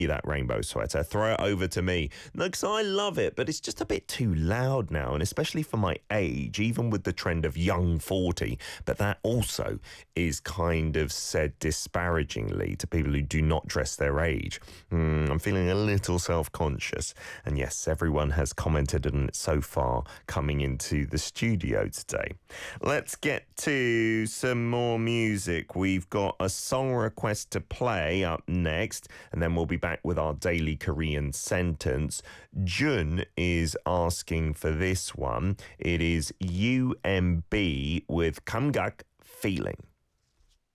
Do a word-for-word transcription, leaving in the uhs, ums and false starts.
you that rainbow sweater. Throw it over to me. No, because I love it, but it's just a bit too loud now, and especially for my age, even with the trend of young forty. But that also is kind of said disparagingly to people who do not dress their age. Mm, I'm feeling a little self-conscious. And yes, everyone has commented on it so far coming into the studio today. Let's get to some more music. We've got a song request to play up next, and then we'll be back with our daily Korean sentence. Jun is asking for this one. It is U M B with 감각 feeling.